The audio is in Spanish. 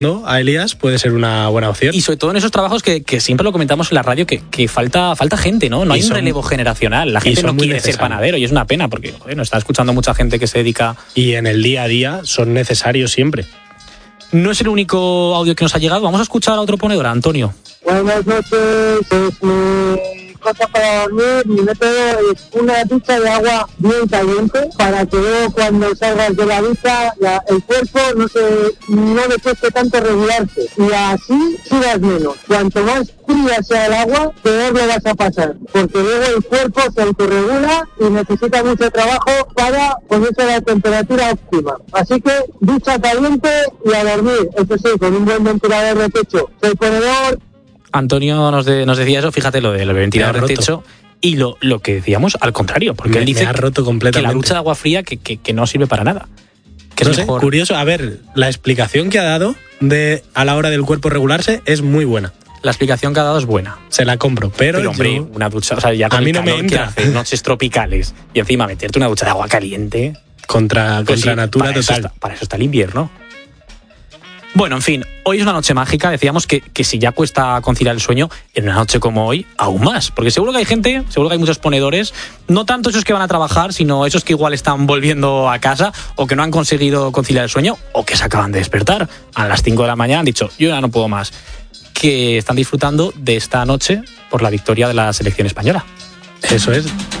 ¿no? A Elías puede ser una buena opción. Y sobre todo en esos trabajos que siempre lo comentamos en la radio, que falta gente, ¿no? No hay un relevo generacional. La gente no quiere ser panadero y es una pena porque nos está escuchando mucha gente que se dedica. Y en el día a día son necesarios siempre. No es el único audio que nos ha llegado. Vamos a escuchar a otro ponedor, Antonio. Buenas noches, mi cosa para dormir, mi método es una ducha de agua bien caliente para que luego cuando salgas de la ducha el cuerpo no le cueste tanto regularse y así sudas menos. Cuanto más fría sea el agua, peor lo vas a pasar, porque luego el cuerpo se autorregula y necesita mucho trabajo para ponerse a la temperatura óptima. Así que ducha caliente y a dormir, eso sí, con un buen ventilador de techo. Soy ponedor. Antonio nos decía eso, fíjate lo del ventilador de techo y lo que decíamos al contrario, porque él dice ha roto completamente. Que la ducha de agua fría que no sirve para nada. Que no es sé, mejor. Curioso, a ver, la explicación que ha dado a la hora del cuerpo regularse es muy buena. La explicación que ha dado es buena. Se la compro, pero hombre, una ducha, o sea, ya con a mí el no me calor entra. que hace, noches tropicales y encima meterte una ducha de agua caliente contra sí, natura total. Para eso está el invierno. Bueno, en fin, hoy es una noche mágica. Decíamos que si ya cuesta conciliar el sueño, en una noche como hoy, aún más. Porque seguro que hay muchos ponedores, no tanto esos que van a trabajar, sino esos que igual están volviendo a casa o que no han conseguido conciliar el sueño o que se acaban de despertar a las 5 de la mañana, han dicho, yo ya no puedo más. Que están disfrutando de esta noche por la victoria de la selección española. Eso es.